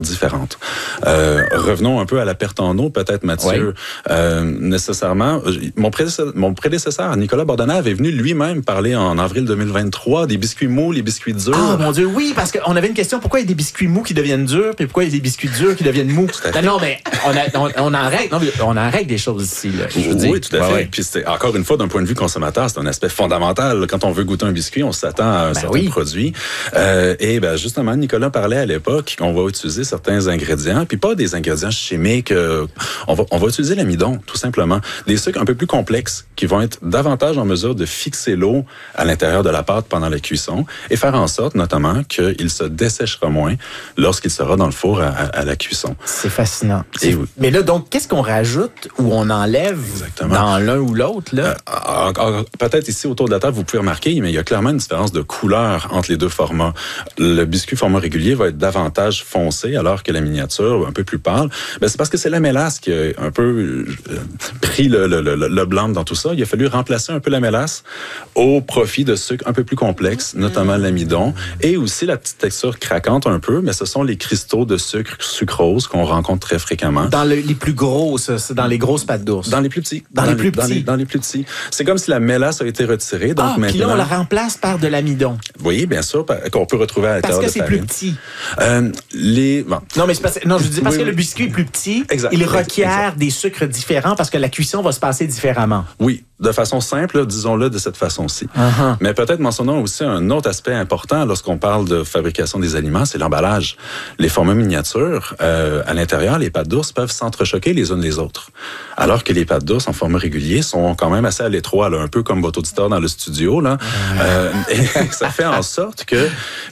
différentes. Revenons un peu à la perte en eau, peut-être, Mathieu. Oui. Nécessairement, mon prédécesseur, Nicolas Bourdonnais, avait venu lui-même parler en avril 2023 des biscuits mous, les biscuits durs. Ah, mon Dieu, oui, parce qu'on avait une question, pourquoi il y a des biscuits mous qui deviennent durs, puis pourquoi il y a des biscuits durs qui deviennent mous? Non, mais on en règle des choses ici, là. Oui, tout à fait. Puis c'est, encore une fois, d'un point de vue consommateur, c'est un aspect fondamental. Quand on veut goûter un biscuit, on s'attend à un certain produit. Et justement, Nicolas parlait à l'époque qu'on va utiliser certains ingrédients, puis pas des ingrédients chimiques. On va utiliser l'amidon, tout simplement. Des sucres un peu plus complexes qui vont être davantage en mesure de fixer l'eau à l'intérieur de la pâte pendant la cuisson et faire en sorte, notamment, qu'il se desséchera moins lorsqu'il sera dans le four à la cuisson. C'est fascinant. Mais là, donc, qu'est-ce qu'on rajoute ou on enlève dans l'un ou l'autre, là? Peut-être ici, autour de la table, vous pouvez remarquer, mais il y a clairement une différence de couleur entre les deux formats. Le biscuit format régulier va être davantage foncé, alors que la miniature, un peu plus pâle. C'est parce que c'est la mélasse qui a un peu pris le blanc dans tout ça. Il a fallu remplacer un peu la mélasse au profit de sucres un peu plus complexes, notamment l'amidon, et aussi la petite texture craquante un peu, mais ce sont les cristaux de sucrose qu'on rencontre très fréquemment. Dans les plus grosses, c'est dans les grosses pâtes d'ours. Dans les plus petits. Dans les plus petits. C'est comme si la mélasse a été retirée. Donc puis là, on la remplace par de l'amidon. Oui, bien sûr, qu'on peut retrouver à l'intérieur de farine. Parce que c'est plus petit. Non, mais je dis parce que le biscuit est plus petit, il requiert des sucres différents parce que la cuisson va se passer différemment. Oui, de façon simple, disons-le de cette façon-ci. Mais peut-être mentionnons aussi un autre aspect important lorsqu'on parle de fabrication des aliments, c'est l'emballage. Les formats miniatures, à l'intérieur, les pâtes d'ours peuvent s'entrechoquer les unes les autres. Alors que les pâtes d'ours en format régulier sont quand même assez à l'étroit, là, un peu comme votre auditeur dans le studio. Là. Et ça fait en sorte que,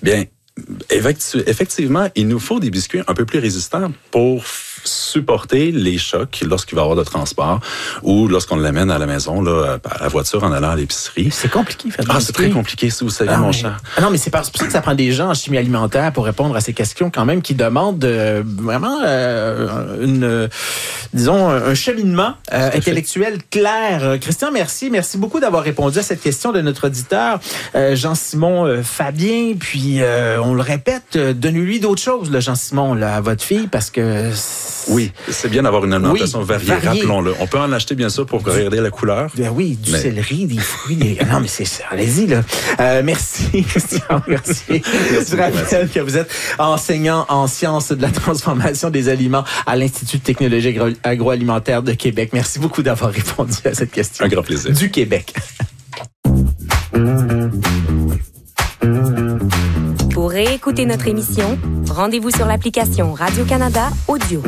effectivement, il nous faut des biscuits un peu plus résistants pour supporter les chocs lorsqu'il va y avoir de transport ou lorsqu'on l'amène à la maison, là, à la voiture en allant à l'épicerie. C'est compliqué, faire c'est très compliqué, si vous savez, mon cher. Non, mais c'est pour ça que ça prend des gens en chimie alimentaire pour répondre à ces questions quand même qui demandent vraiment un cheminement intellectuel clair. Christian, merci. Merci beaucoup d'avoir répondu à cette question de notre auditeur Jean-Simon Fabien. Puis, on le répète, donnez-lui d'autres choses, là, Jean-Simon, là, à votre fille, parce que... Oui, c'est bien d'avoir une alimentation variée, rappelons-le. On peut en acheter, bien sûr, pour regarder la couleur. Oui, du céleri, des fruits. Non, mais c'est ça. Allez-y, là. Merci, Christian. Merci. Je rappelle que vous êtes enseignant en sciences de la transformation des aliments à l'Institut de technologie agroalimentaire de Québec. Merci beaucoup d'avoir répondu à cette question. Un grand plaisir. Du Québec. Pour réécouter notre émission, rendez-vous sur l'application Radio-Canada Audio.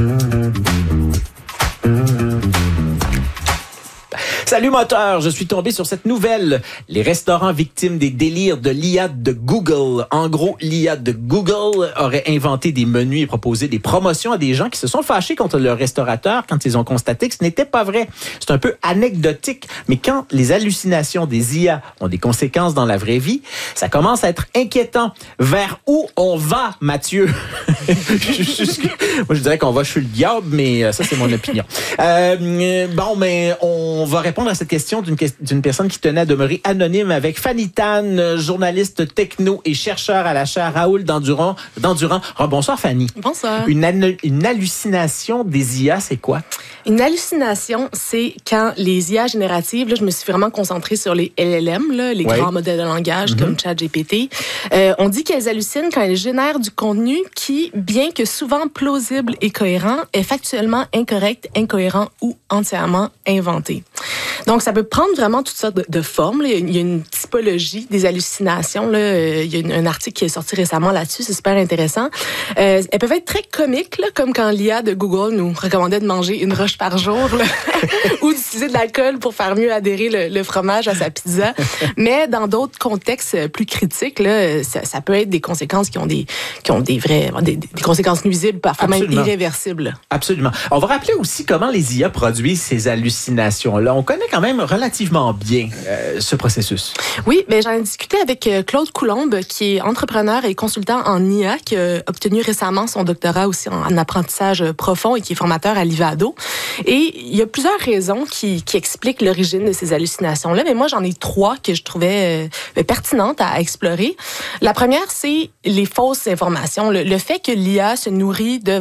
Salut moteur, je suis tombé sur cette nouvelle. Les restaurants victimes des délires de l'IA de Google. En gros, l'IA de Google aurait inventé des menus et proposé des promotions à des gens qui se sont fâchés contre leur restaurateur quand ils ont constaté que ce n'était pas vrai. C'est un peu anecdotique, mais quand les hallucinations des IA ont des conséquences dans la vraie vie, ça commence à être inquiétant. Vers où on va, Mathieu? Moi, je dirais qu'on va chez le diable, mais ça, c'est mon opinion. Mais on va répondre à cette question d'une personne qui tenait à demeurer anonyme avec Fanny Tan, journaliste techno et chercheur à la chaire Raoul Dandurand. Bonsoir, Fanny. Bonsoir. Une hallucination des IA, c'est quoi? Une hallucination, c'est quand les IA génératives, là, je me suis vraiment concentrée sur les LLM, là, les grands modèles de langage comme ChatGPT. On dit qu'elles hallucinent quand elles génèrent du contenu qui, bien que souvent plausible et cohérent, est factuellement incorrect, incohérent ou entièrement inventé. Donc, ça peut prendre vraiment toutes sortes de formes. Là. Il y a une typologie des hallucinations. Là. Il y a un article qui est sorti récemment là-dessus. C'est super intéressant. Elles peuvent être très comiques, là, comme quand l'IA de Google nous recommandait de manger une roche par jour là, ou d'utiliser de l'alcool pour faire mieux adhérer le fromage à sa pizza. Mais dans d'autres contextes plus critiques, là, ça peut être des conséquences qui ont des conséquences nuisibles, parfois même irréversibles. Absolument. On va rappeler aussi comment les IA produisent ces hallucinations-là. On connaît quand même relativement bien, ce processus. Oui, mais j'en ai discuté avec Claude Coulombe, qui est entrepreneur et consultant en IA, qui a obtenu récemment son doctorat aussi en apprentissage profond et qui est formateur à l'Ivado. Et il y a plusieurs raisons qui expliquent l'origine de ces hallucinations-là, mais moi, j'en ai 3 que je trouvais pertinentes à explorer. La première, c'est les fausses informations. Le fait que l'IA se nourrit de